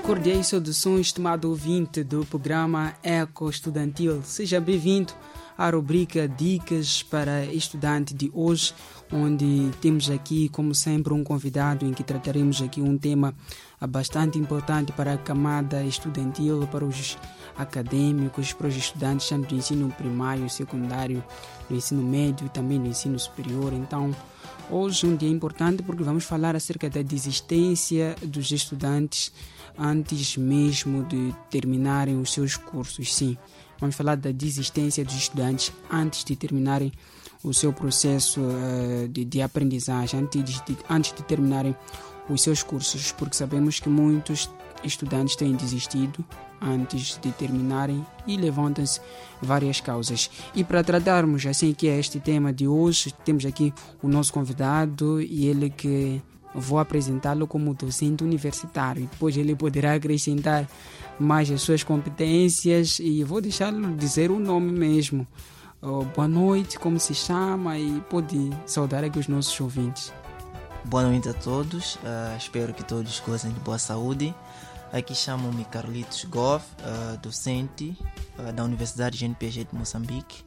Cordiais saudações, estimado ouvinte do programa Eco Estudantil. Seja bem-vindo à rubrica Dicas para Estudante de hoje, onde temos aqui, como sempre, um convidado em que trataremos aqui um tema bastante importante para a camada estudantil, para os acadêmicos, para os estudantes tanto do ensino primário, secundário, do ensino médio e também do ensino superior. Então, hoje é um dia importante porque vamos falar acerca da desistência dos estudantes antes mesmo de terminarem os seus cursos. Sim, vamos falar da desistência dos estudantes antes de terminarem o seu processo de aprendizagem, antes de terminarem os seus cursos, porque sabemos que muitos estudantes têm desistido antes de terminarem e levantam-se várias causas. E para tratarmos assim que é este tema de hoje, temos aqui o nosso convidado e ele que vou apresentá-lo como docente universitário. Depois ele poderá acrescentar mais as suas competências e vou deixá-lo dizer o nome mesmo. Boa noite, como se chama e pode saudar aqui os nossos ouvintes. Boa noite a todos, espero que todos gozem de boa saúde. Aqui chamo-me Carlitos Gov, docente da Universidade GNPG de Moçambique,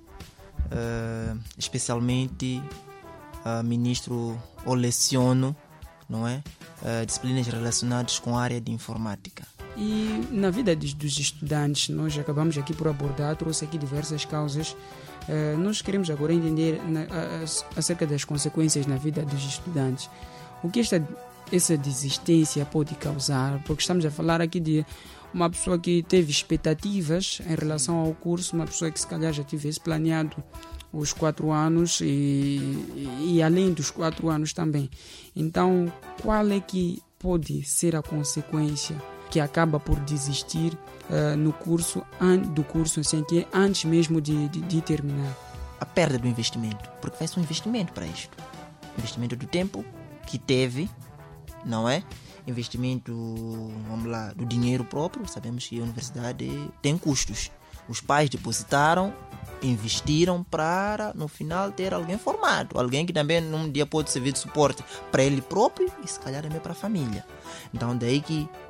especialmente ministro ou leciono, não é? Disciplinas relacionadas com a área de informática. E na vida dos estudantes, nós acabamos aqui por abordar, trouxe aqui diversas causas. Nós queremos agora entender acerca das consequências na vida dos estudantes. O que essa desistência pode causar? Porque estamos a falar aqui de uma pessoa que teve expectativas em relação ao curso, uma pessoa que se calhar já tivesse planeado os 4 anos e além dos 4 anos também. Então, qual é que pode ser a consequência que acaba por desistir do curso assim, que antes mesmo de terminar? A perda do investimento, porque faz um investimento para isto. Investimento do tempo que teve, não é? Investimento, vamos lá, do dinheiro próprio. Sabemos que a universidade tem custos. Os pais depositaram, investiram para no final ter alguém formado, alguém que também num dia pode servir de suporte para ele próprio e se calhar também para a família. Então daí que